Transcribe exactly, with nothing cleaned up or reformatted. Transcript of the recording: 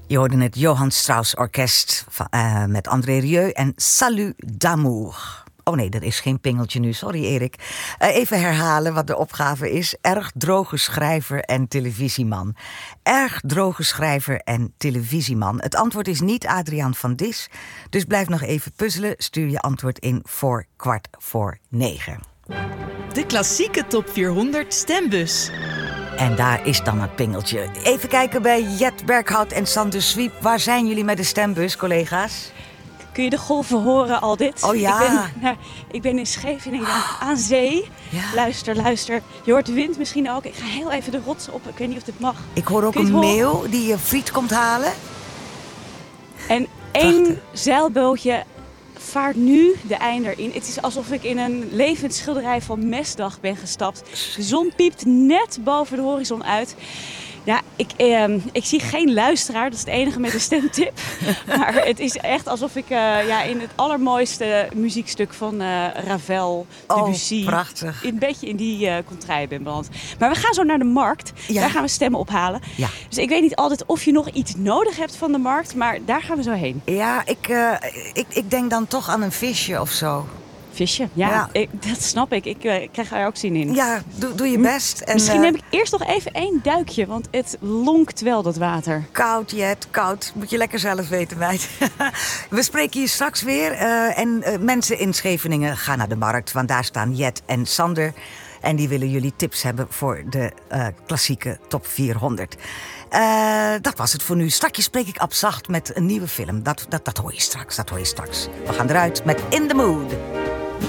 Je hoorde het Johann Strauss Orkest van, uh, met André Rieu en Salut d'amour. Oh nee, er is geen pingeltje nu, sorry Erik. Uh, even herhalen wat de opgave is. Erg droge schrijver en televisieman. Erg droge schrijver en televisieman. Het antwoord is niet Adriaan van Dis. Dus blijf nog even puzzelen. Stuur je antwoord in voor kwart voor negen. De klassieke top vierhonderd stembus. En daar is dan het pingeltje. Even kijken bij Jet Berghout en Sander Swiep. Waar zijn jullie met de stembus, collega's? Kun je de golven horen, al dit? Oh ja. Ik ben, nou, ik ben in Scheveningen aan zee. Ja. Luister, luister. Je hoort de wind misschien ook. Ik ga heel even de rotsen op. Ik weet niet of dit mag. Ik hoor ook een meeuw die je friet komt halen. En één zeilbootje vaart nu de einder in. Het is alsof ik in een levend schilderij van Mesdag ben gestapt. De zon piept net boven de horizon uit. Ja, ik, eh, ik zie geen luisteraar, dat is het enige met een stemtip. Maar het is echt alsof ik uh, ja, in het allermooiste muziekstuk van uh, Ravel, Debussy... Oh, prachtig. Een beetje in die uh, contraille ben beland. Maar we gaan zo naar de markt. Ja. Daar gaan we stemmen ophalen. Ja. Dus ik weet niet altijd of je nog iets nodig hebt van de markt, maar daar gaan we zo heen. Ja, ik, uh, ik, ik denk dan toch aan een visje of zo. Visje, ja, ja. Ik, dat snap ik. Ik uh, krijg er ook zin in. Ja, doe, doe je best. En, Misschien uh, neem ik eerst nog even één duikje, want het lonkt wel, dat water. Koud, Jet, koud. Moet je lekker zelf weten, meid. We spreken je straks weer. Uh, en uh, mensen in Scheveningen gaan naar de markt, want daar staan Jet en Sander. En die willen jullie tips hebben voor de uh, klassieke top vierhonderd. Uh, dat was het voor nu. Straks spreek ik Abzacht met een nieuwe film. Dat, dat, dat hoor je straks, dat hoor je straks. We gaan eruit met In the Mood.